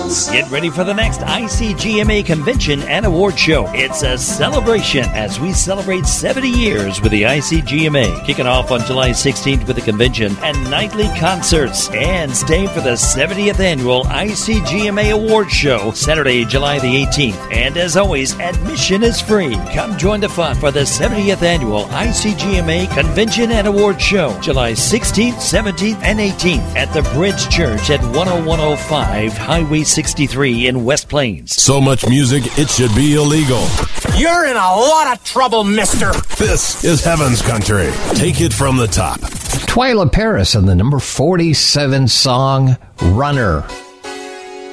balls. Get ready for the next ICGMA Convention and Award Show. It's a celebration as we celebrate 70 years with the ICGMA. Kicking off on July 16th with the convention and nightly concerts. And stay for the 70th Annual ICGMA Award Show, Saturday, July the 18th. And as always, admission is free. Come join the fun for the 70th Annual ICGMA Convention and Award Show, July 16th, 17th, and 18th at the Bridge Church at 10105 Highway 63 in West Plains. So much music, it should be illegal. You're in a lot of trouble, mister. This is Heaven's Country. Take it from the top. Twyla Paris and the number 47 song, Runner.